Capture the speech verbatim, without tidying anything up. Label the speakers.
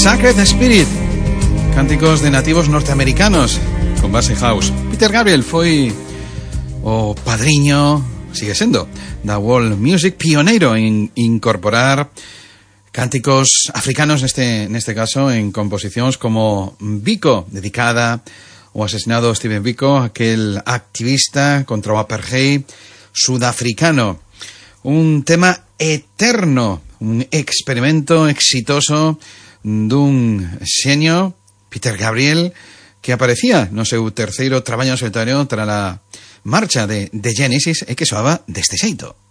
Speaker 1: Sacred Spirit, cánticos de nativos norteamericanos con base house. Peter Gabriel foi o padriño, sigue sendo, da world music, pioneiro en incorporar cánticos africanos, neste, neste caso, en composicións como Biko, dedicada ao asesinado Stephen Biko, aquel activista contra o apartheid sudafricano. Un tema eterno, un experimento exitoso dun xenio, Peter Gabriel, que aparecía no seu terceiro traballo en solitario tras a marcha de, de Genesis e que soaba deste xeito.